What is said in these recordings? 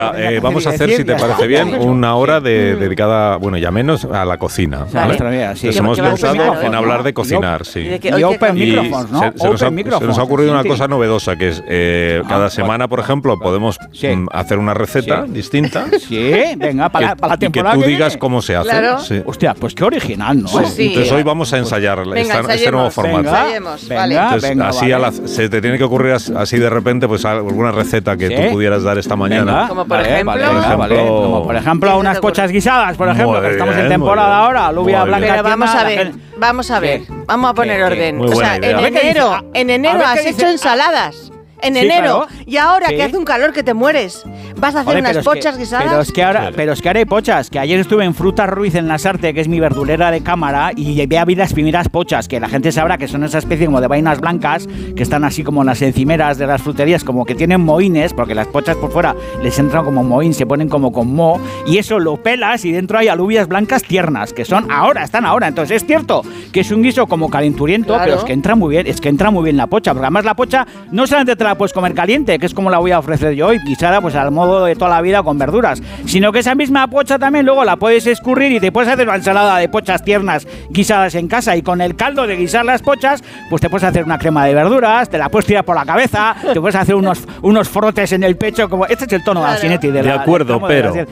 Vamos a hacer, si te parece bien, una hora dedicada, bueno, ya menos, a la cocina. ¿Vale? Entonces hemos pensado en hablar de cocinar, sí. Y open microphones, ¿no? Se nos ha ocurrido una cosa novedosa, que es cada semana, por ejemplo, podemos hacer una receta distinta. Sí, venga, para la temporada que tú digas cómo se hace. Claro. Sí. Hostia, pues qué original, ¿no? Pues sí. Entonces hoy vamos a ensayar este nuevo formato. Entonces, así se te tiene que ocurrir así de repente, pues alguna receta que tú pudieras dar esta mañana. Como por ejemplo. Como por ejemplo unas pochas guisadas, por ejemplo, que estamos en temporada ahora, alubia blanca. Pero vamos a ver, vamos a poner orden. O sea, en enero has hecho ensaladas. En enero, claro. Y ahora que hace un calor que te mueres, vas a hacer unas pochas guisadas. Pero es que ahora hay pochas, que ayer estuve en Frutas Ruiz en Lasarte, que es mi verdulera de cámara, y vi a ver las primeras pochas, que la gente sabrá que son esa especie como de vainas blancas, que están así como en las encimeras de las fruterías, como que tienen mohines, porque las pochas por fuera les entran como mohín, se ponen como con moho, y eso lo pelas y dentro hay alubias blancas tiernas, que están ahora. Entonces es cierto que es un guiso como calenturiento, claro. Pero es que entra muy bien, la pocha, porque además la pocha no solamente te la puedes comer caliente, que es como la voy a ofrecer yo hoy, guisada pues al modo de toda la vida con verduras, sino que esa misma pocha también luego la puedes escurrir y te puedes hacer una ensalada de pochas tiernas guisadas en casa, y con el caldo de guisar las pochas pues te puedes hacer una crema de verduras, te la puedes tirar por la cabeza, te puedes hacer unos frotes en el pecho, como este es el tono de Asinetti. De acuerdo,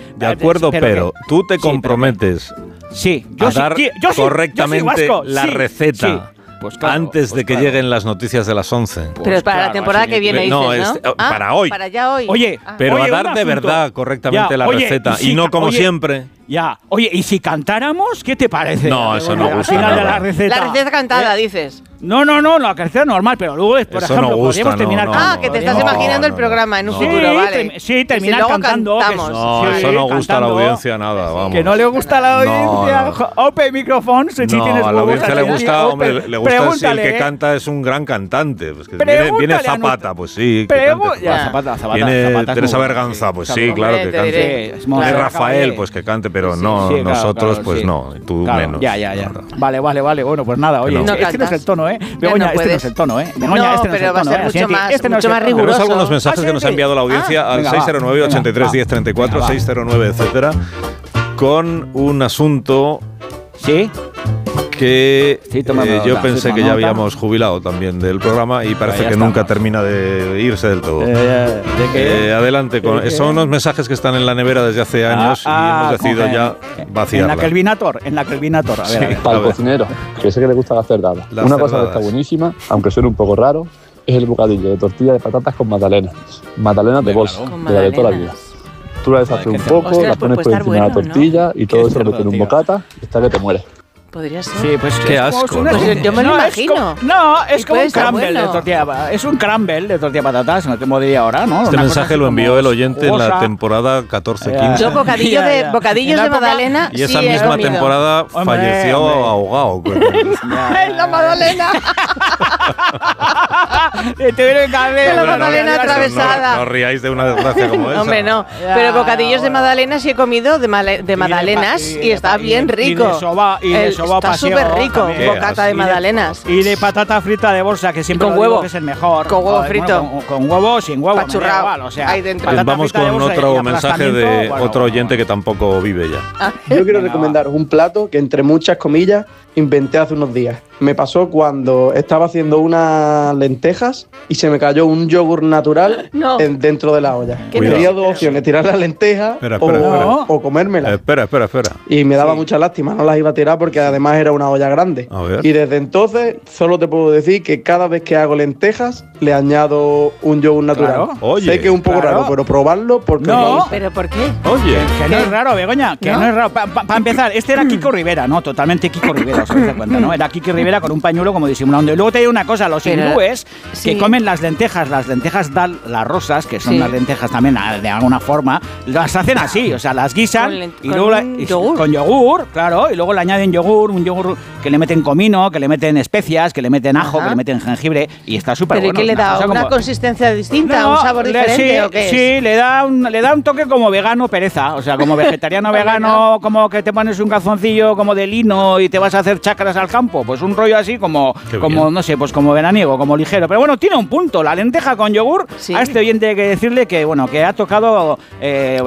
pero tú te comprometes a dar correctamente la receta. Sí. Pues claro, antes de que lleguen las noticias de las 11. Pero es para la temporada que viene, dices, ¿no? Para hoy. Para ya hoy. Oye, pero a dar de verdad correctamente la receta y no como siempre. Ya, oye, ¿y si cantáramos? ¿Qué te parece? No, eso no gusta. Al final de la receta cantada, dices. No, la receta normal, pero luego, por eso ejemplo, no gusta, podríamos terminar que te estás imaginando el programa en un futuro, ¿vale? Sí, terminar cantando. No, eso no gusta a la audiencia nada, vamos. Que no le gusta a la audiencia. Open microphones, si tienes a la audiencia le gusta, hombre, le gusta si el que canta es un gran cantante. Pues que viene Zapata, pues sí. Zapata. Viene Teresa Berganza, pues sí, claro que cante. Viene Rafael, pues que cante, pero no, nosotros pues no, tú menos. Ya. Vale, bueno, pues nada, oye, este no es el tono, Begoña, este no es el tono, Begoña, este no es el tono, va a ser mucho más riguroso. Tenemos algunos mensajes que nos ha enviado la audiencia al 609-83-1034, 609, etcétera, con un asunto que yo pensé que ya habíamos jubilado también del programa y parece que nunca termina de irse del todo. Adelante, son unos mensajes que están en la nevera desde hace años y hemos decidido ya vaciarla. En la Kelvinator. A ver. Para el cocinero, que sé que le gusta hacer cerdadas. Una cosa que está buenísima, aunque suene un poco raro, es el bocadillo de tortilla de patatas con magdalenas. Magdalenas de bolsa, de la de toda la vida. Tú la deshaces un poco, la pones por encima de la tortilla y todo eso lo metes en un bocata y está que te mueres. Podría ser. Sí, pues qué asco. Yo me lo imagino. Es como un crumble de tortilla. Es un crumble de tortilla de patatas, no te diría ahora, ¿no? Este mensaje lo envió el oyente en la temporada 14-15. Yo bocadillos de magdalena. Y esa misma temporada falleció ahogado. ¡En la magdalena! La magdalena atravesada. No ríais de una desgracia como esa. Hombre, no. Pero bocadillos de magdalena sí he comido de magdalenas y está bien rico. Está súper rico, bocata de magdalenas. Y de patata frita de bolsa, que siempre con huevo, que es el mejor. Con huevo frito. Bueno, con huevo, sin huevo. Pachurrado. O sea, ahí dentro. Vamos con otro mensaje de otro oyente que tampoco vive ya. Yo quiero recomendaros un plato que, entre muchas comillas, inventé hace unos días. Me pasó cuando estaba haciendo unas lentejas y se me cayó un yogur natural dentro de la olla. Tenía dos opciones, tirar las lentejas o comérmelas. Espera. Y me daba mucha lástima, no las iba a tirar porque además era una olla grande. Y desde entonces solo te puedo decir que cada vez que hago lentejas le añado un yogur natural. Sé que es un poco raro, pero probarlo porque no. ¿Pero por qué? Oye, que no es raro, Begoña, que no es raro. Para empezar, este era Kiko Rivera, ¿no? Totalmente Kiko Rivera, os dais cuenta, ¿no? Era Kiko Rivera con un pañuelo como disimulando. Y luego te digo una cosa, los hindúes que comen las lentejas dal, las rosas, que son las lentejas también de alguna forma, las hacen así, o sea, las guisan y luego con yogur, claro, y luego le añaden un yogur que le meten comino, que le meten especias, que le meten ajo, que le meten jengibre y está súper bueno. ¿Pero qué le da? ¿Una consistencia distinta? ¿Un sabor diferente o qué? Sí, le da un toque como vegano pereza, o sea, como vegetariano vegano, como que te pones un calzoncillo como de lino y te vas a hacer chakras al campo, pues un rollo así como no sé, pues como veraniego, como ligero. Pero bueno, tiene un punto, la lenteja con yogur. A este oyente hay que decirle que bueno, que ha tocado